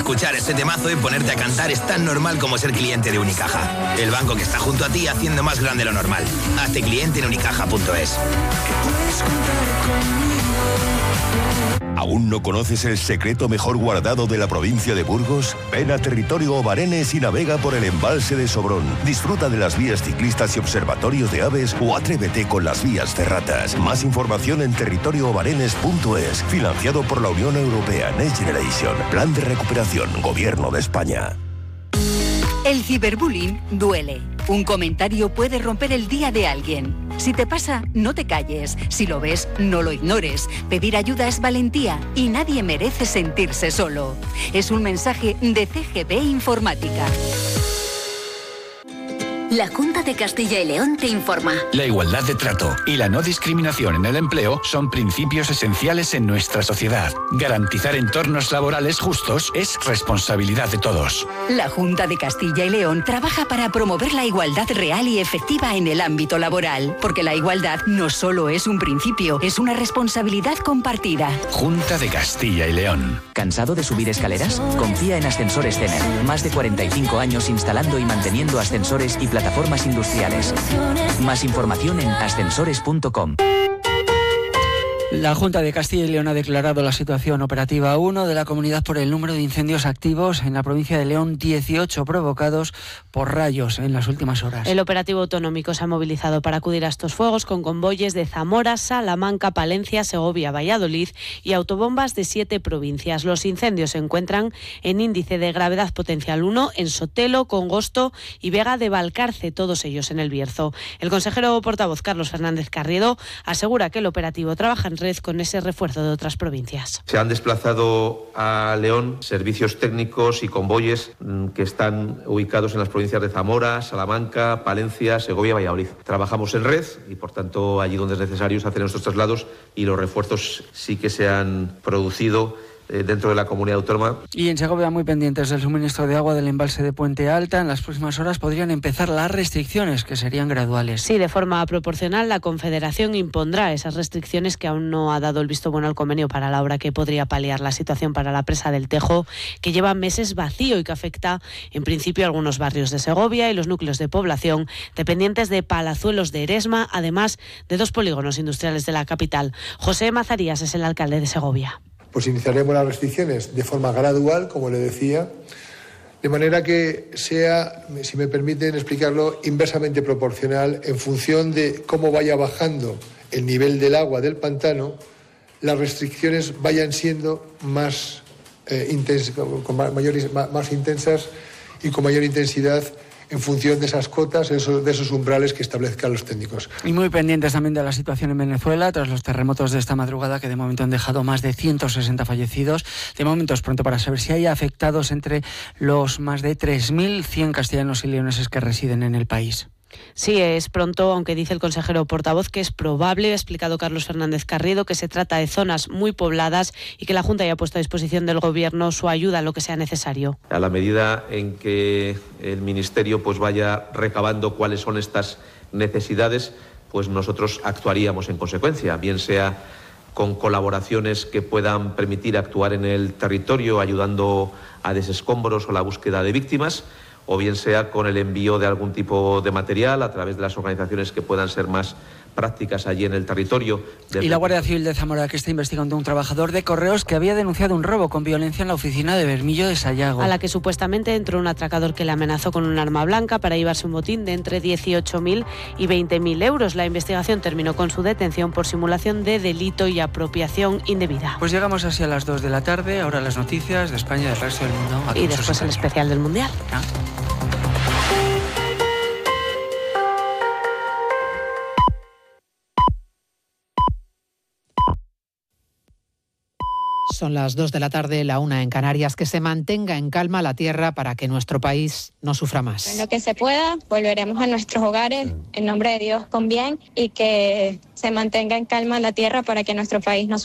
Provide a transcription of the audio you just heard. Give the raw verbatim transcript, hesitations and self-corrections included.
Escuchar este temazo y ponerte a cantar es tan normal como ser cliente de Unicaja. El banco que está junto a ti haciendo más grande lo normal. Hazte cliente en unicaja punto es. ¿Aún no conoces el secreto mejor guardado de la provincia de Burgos? Ven a Territorio Obarenes y navega por el embalse de Sobrón. Disfruta de las vías ciclistas y observatorios de aves o atrévete con las vías ferratas. Más información en territorio obarenes punto es. Financiado por la Unión Europea Next Generation. Plan de recuperación. Gobierno de España. El ciberbullying duele. Un comentario puede romper el día de alguien. Si te pasa, no te calles. Si lo ves, no lo ignores. Pedir ayuda es valentía y nadie merece sentirse solo. Es un mensaje de C G B Informática. La Junta de Castilla y León te informa. La igualdad de trato y la no discriminación en el empleo son principios esenciales en nuestra sociedad. Garantizar entornos laborales justos es responsabilidad de todos. La Junta de Castilla y León trabaja para promover la igualdad real y efectiva en el ámbito laboral, porque la igualdad no solo es un principio, es una responsabilidad compartida. Junta de Castilla y León. ¿Cansado de subir escaleras? Confía en Ascensores Cener. Más de cuarenta y cinco años instalando y manteniendo ascensores y plataformas industriales. Más información en ascensores punto com. La Junta de Castilla y León ha declarado la situación operativa uno de la comunidad por el número de incendios activos en la provincia de León, dieciocho provocados por rayos en las últimas horas. El operativo autonómico se ha movilizado para acudir a estos fuegos con convoyes de Zamora, Salamanca, Palencia, Segovia, Valladolid y autobombas de siete provincias. Los incendios se encuentran en índice de gravedad potencial uno en Sotelo, Congosto y Vega de Valcarce, todos ellos en el Bierzo. El consejero portavoz Carlos Fernández Carriedo asegura que el operativo trabaja en red con ese refuerzo de otras provincias. Se han desplazado a León servicios técnicos y convoyes que están ubicados en las provincias de Zamora, Salamanca, Palencia, Segovia y Valladolid. Trabajamos en red y, por tanto, allí donde es necesario se hacen estos traslados y los refuerzos sí que se han producido dentro de la comunidad autónoma. Y en Segovia muy pendientes del suministro de agua del embalse de Puente Alta. En las próximas horas podrían empezar las restricciones, que serían graduales. Sí, de forma proporcional la Confederación impondrá esas restricciones que aún no ha dado el visto bueno al convenio para la obra que podría paliar la situación para la presa del Tejo, que lleva meses vacío y que afecta en principio a algunos barrios de Segovia y los núcleos de población dependientes de Palazuelos de Eresma, además de dos polígonos industriales de la capital. José Mazarías es el alcalde de Segovia. Pues iniciaremos las restricciones de forma gradual, como le decía, de manera que sea, si me permiten explicarlo, inversamente proporcional en función de cómo vaya bajando el nivel del agua del pantano, las restricciones vayan siendo más, eh, intens- con mayores, más, más intensas y con mayor intensidad en función de esas cotas, de esos, de esos umbrales que establezcan los técnicos. Y muy pendientes también de la situación en Venezuela, tras los terremotos de esta madrugada que de momento han dejado más de ciento sesenta fallecidos. De momento es pronto para saber si hay afectados entre los más de tres mil cien castellanos y leoneses que residen en el país. Sí, es pronto, aunque dice el consejero portavoz que es probable, ha explicado Carlos Fernández Carriedo, que se trata de zonas muy pobladas y que la Junta ya ha puesto a disposición del Gobierno su ayuda a lo que sea necesario. A la medida en que el Ministerio pues vaya recabando cuáles son estas necesidades, pues nosotros actuaríamos en consecuencia, bien sea con colaboraciones que puedan permitir actuar en el territorio ayudando a desescombros o la búsqueda de víctimas, o bien sea con el envío de algún tipo de material a través de las organizaciones que puedan ser más prácticas allí en el territorio. Y la Guardia Civil de Zamora, que está investigando a un trabajador de correos que había denunciado un robo con violencia en la oficina de Bermillo de Sayago. A la que supuestamente entró un atracador que le amenazó con un arma blanca para llevarse un botín de entre dieciocho mil y veinte mil euros. La investigación terminó con su detención por simulación de delito y apropiación indebida. Pues llegamos así a las dos de la tarde, ahora las noticias de España y del resto del mundo. Y después el especial del Mundial. ¿Ah? Son las dos de la tarde, la una en Canarias. Que se mantenga en calma la tierra para que nuestro país no sufra más. En lo que se pueda, volveremos a nuestros hogares, en nombre de Dios con bien, y que se mantenga en calma la tierra para que nuestro país no sufra.